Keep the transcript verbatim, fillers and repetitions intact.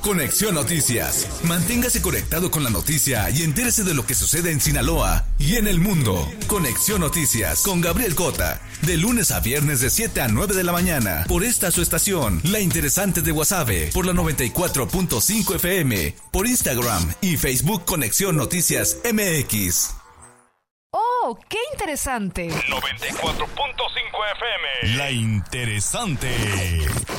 Conexión Noticias. Manténgase conectado con la noticia y entérese de lo que sucede en Sinaloa y en el mundo. Conexión Noticias con Gabriel Cota. De lunes a viernes de siete a nueve de la mañana. Por esta su estación, La Interesante de Guasave. Por la noventa y cuatro punto cinco F M. Por Instagram y Facebook Conexión Noticias M X. ¡Oh, qué interesante! noventa y cuatro punto cinco F M. La Interesante.